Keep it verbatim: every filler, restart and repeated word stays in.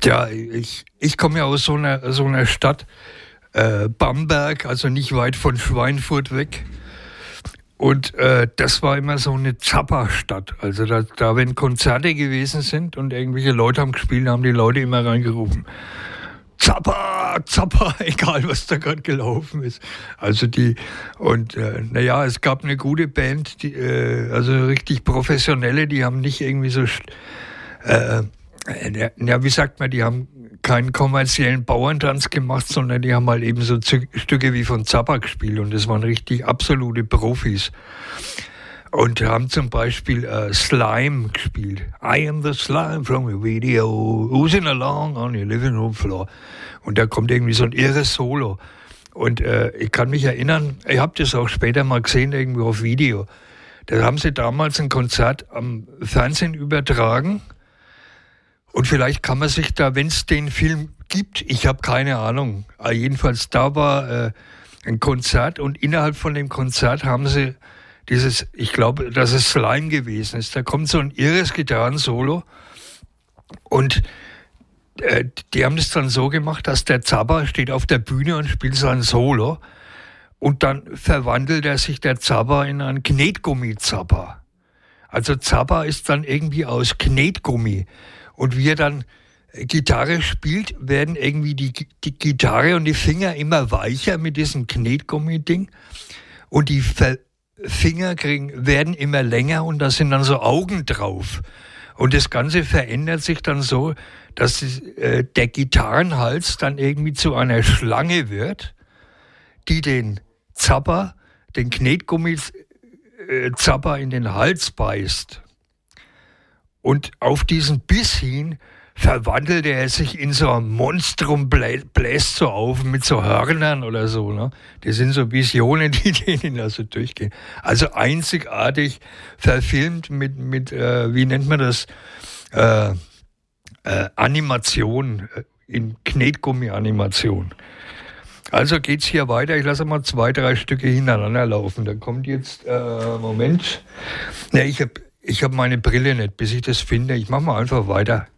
Ja, ich, ich komme ja aus so einer, so einer Stadt, äh, Bamberg, also nicht weit von Schweinfurt weg. Und äh, das war immer so eine Zappa-Stadt. Also da, da, wenn Konzerte gewesen sind und irgendwelche Leute haben gespielt, haben die Leute immer reingerufen. Zappa, Zappa, egal was da gerade gelaufen ist. Also die, und äh, naja, es gab eine gute Band, die, äh, also richtig professionelle, die haben nicht irgendwie so, äh, ja, wie sagt man, die haben keinen kommerziellen Bauerntanz gemacht, sondern die haben halt eben so Z- Stücke wie von Zappa gespielt und das waren richtig absolute Profis. Und haben zum Beispiel äh, Slime gespielt. I am the slime from your video, oozing along on your living room floor. Und da kommt irgendwie so ein irres Solo. Und äh, ich kann mich erinnern, ich habe das auch später mal gesehen, irgendwo auf Video. Da haben sie damals ein Konzert am Fernsehen übertragen. Und vielleicht kann man sich da, wenn es den Film gibt, ich habe keine Ahnung. Aber jedenfalls, da war äh, ein Konzert und innerhalb von dem Konzert haben sie dieses, ich glaube, dass es Slime gewesen ist. Da kommt so ein irres Gitarrensolo und äh, die haben das dann so gemacht, dass der Zappa steht auf der Bühne und spielt sein Solo und dann verwandelt er sich der Zappa in einen Knetgummi-Zappa. Also Zappa ist dann irgendwie aus Knetgummi und wie er dann Gitarre spielt, werden irgendwie die, die Gitarre und die Finger immer weicher mit diesem Knetgummi-Ding und die Ver Finger kriegen, werden immer länger und da sind dann so Augen drauf. Und das Ganze verändert sich dann so, dass äh, der Gitarrenhals dann irgendwie zu einer Schlange wird, die den Zappa, den Knetgummi-Zappa in den Hals beißt. Und auf diesen Biss hin verwandelt er sich in so ein Monstrum, blä- bläst so auf mit so Hörnern oder so. Ne? Das sind so Visionen, die denen da so durchgehen. Also einzigartig verfilmt mit, mit äh, wie nennt man das, äh, äh, Animation, äh, in Knetgummi-Animation. Also geht's hier weiter. Ich lasse mal zwei, drei Stücke hintereinander laufen. Da kommt jetzt, äh, Moment. Ne, ich habe ich hab meine Brille nicht, bis ich das finde. Ich mache mal einfach weiter.